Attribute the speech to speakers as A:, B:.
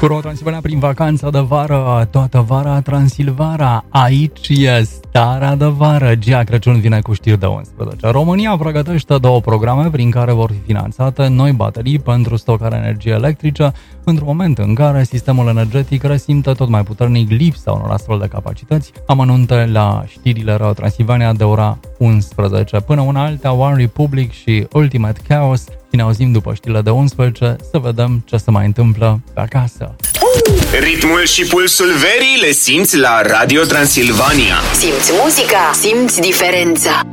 A: Cu Ro Transilvania prin vacanța de vară, toată vara Transilvania. Aici e starea de vară. Gia Crăciun vine cu știri de 11. România pregătește 2 programe prin care vor fi finanțate noi baterii pentru stocarea energiei electrice, într-un moment în care sistemul energetic resimte tot mai puternic lipsa unor astfel de capacități. Amănunte la știrile Ro Transilvania de ora 11. Până una alta, One Republic și Ultimate Chaos. Și ne auzim după știrile de 11 să vedem ce se mai întâmplă pe acasă.
B: Ritmul și pulsul verii le simți la Radio Transilvania.
C: Simți muzica, simți diferența.